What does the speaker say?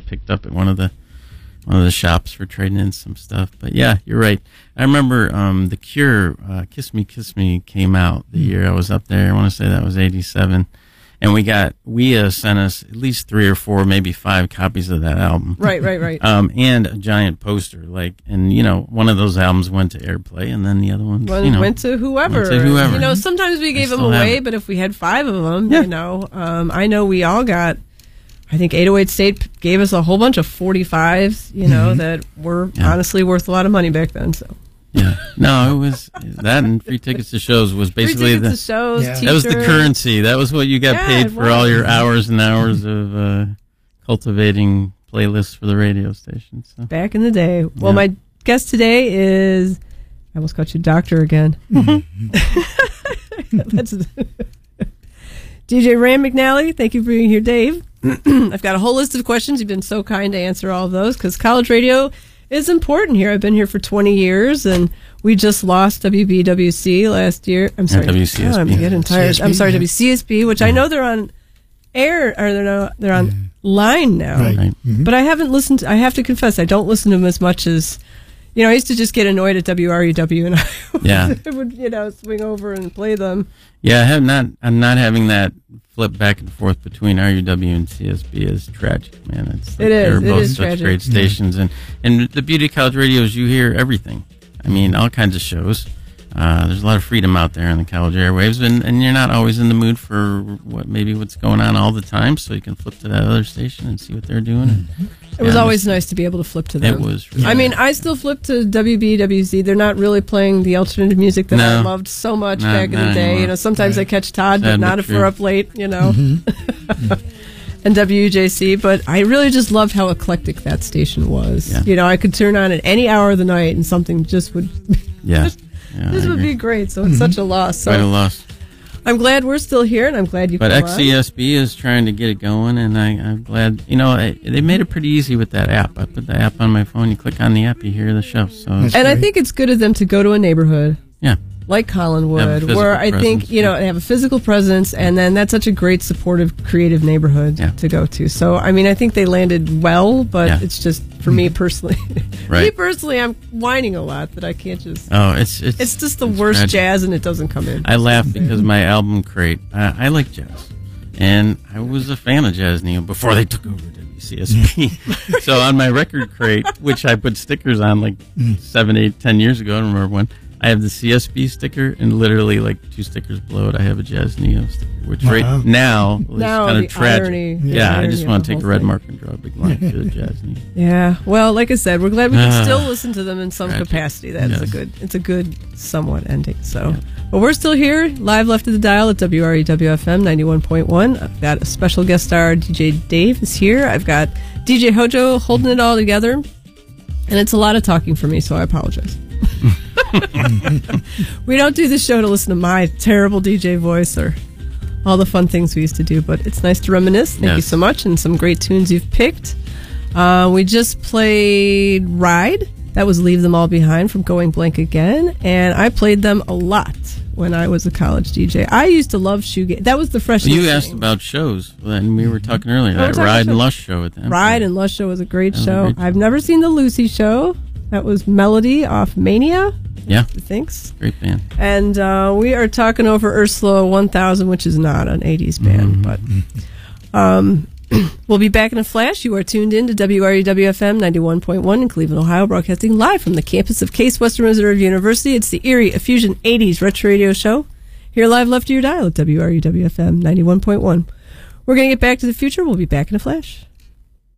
picked up at one of the shops for trading in some stuff. But yeah, you're right. I remember The Cure, Kiss Me, Kiss Me came out the year I was up there. I want to say that was 87. And we sent us at least 3 or 4, maybe 5 copies of that album. Right. And a giant poster, and one of those albums went to Airplay, and then the other one, went to whoever. Sometimes we gave them away, but if we had 5 of them, I know we all got. I think 808 State gave us a whole bunch of 45s, that were honestly worth a lot of money back then. So. Yeah, no, it was that, and free tickets to shows was basically to shows. Yeah. That was the currency. That was what you got paid for all your hours and hours of cultivating playlists for the radio station. So. Back in the day. Well, my guest today is, I almost called you doctor again. That's DJ Rand McNally. Thank you for being here, Dave. I've got a whole list of questions. You've been so kind to answer all of those because college radio is important here. I've been here for 20 years, and we just lost WBWC last year. I'm sorry. WCSB. I'm getting tired. CSB, I'm sorry, WCSB, which I know they're on air, or they're on line now. Right. Mm-hmm. But I haven't listened. I have to confess, I don't listen to them as much as, I used to just get annoyed at WREW, and I would, swing over and play them. Yeah, I'm not having that flip back and forth between RUW and CSB is tragic, man. They're both such tragic. Great stations, and the beauty of college radio is you hear everything. I mean, all kinds of shows. There's a lot of freedom out there on the college airwaves, and you're not always in the mood for what's going on all the time, so you can flip to that other station and see what they're doing. Mm-hmm. It was always nice to be able to flip to them. It was. Really I still flip to WBWZ. They're not really playing the alternative music that I loved so much back in the day. Anymore. Sometimes I catch Todd, but not if we're up late, Mm-hmm. And WJC. But I really just loved how eclectic that station was. Yeah. I could turn on at any hour of the night and something just would... this would be great. So it's such a loss. So quite a loss. I'm glad we're still here, and I'm glad you But XCSB is trying to get it going, and I'm glad. They made it pretty easy with that app. I put the app on my phone. You click on the app, you hear the show. So, I think it's good of them to go to a neighborhood. Yeah. Like Collinwood, where I think, they have a physical presence, and then that's such a great, supportive, creative neighborhood to go to. So, I think they landed well, but it's just, for me personally, I'm whining a lot that I can't just... Oh, it's just the worst tragic. Jazz, and it doesn't come in. I laugh because my album crate, I like jazz. And I was a fan of Jazz Neo before they took over WCSB. So on my record crate, which I put stickers on 7, 8, 10 years ago, I don't remember when, I have the CSB sticker, and literally 2 stickers below it, I have a Jazz Neo sticker, which right now is kind of tragic. Irony, I just want to take a red marker and draw a big line through the Jazz Neo. Yeah, well, like I said, we're glad we can still listen to them in some capacity. That's it's a good somewhat ending. So, but we're still here, live left of the dial at WREW-FM 91.1. I've got a special guest star, DJ Dave is here. I've got DJ Hojo holding it all together, and it's a lot of talking for me, so I apologize. We don't do this show to listen to my terrible DJ voice or all the fun things we used to do, but it's nice to reminisce. Thank you so much, and some great tunes you've picked. We just played Ride. That was Leave Them All Behind from Going Blank Again, and I played them a lot when I was a college DJ. I used to love shoegaze. That was the freshman You asked about shows, and we were talking earlier. That Ride and Lush show with them. Ride and Lush show was a great show. I've never seen the Lucy show. That was Melody off Mania. Yeah. Thanks. Great band. And we are talking over Ursula 1000, which is not an 80s band, but we'll be back in a flash. You are tuned in to WREW-FM 91.1 in Cleveland, Ohio, broadcasting live from the campus of Case Western Reserve University. It's the Erie Fusion 80s Retro Radio Show. Here live left to your dial at WREW-FM 91.1. We're going to get back to the future. We'll be back in a flash.